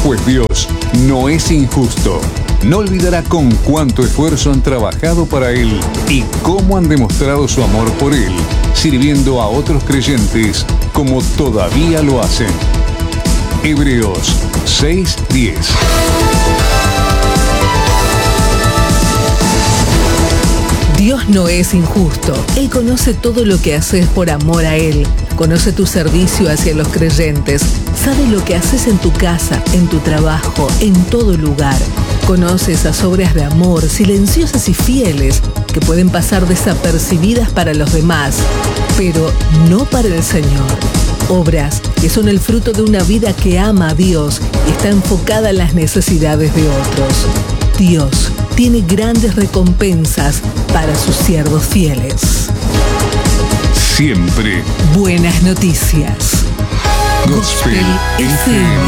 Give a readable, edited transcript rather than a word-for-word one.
Pues Dios no es injusto. No olvidará con cuánto esfuerzo han trabajado para Él y cómo han demostrado su amor por Él, sirviendo a otros creyentes como todavía lo hacen. Hebreos 6:10. Dios no es injusto. Él conoce todo lo que haces por amor a Él. Conoce tu servicio hacia los creyentes. Sabe lo que haces en tu casa, en tu trabajo, en todo lugar. Conoce esas obras de amor silenciosas y fieles que pueden pasar desapercibidas para los demás, pero no para el Señor. Obras que son el fruto de una vida que ama a Dios y está enfocada en las necesidades de otros. Dios tiene grandes recompensas para sus siervos fieles. Siempre buenas noticias. Gospel FM.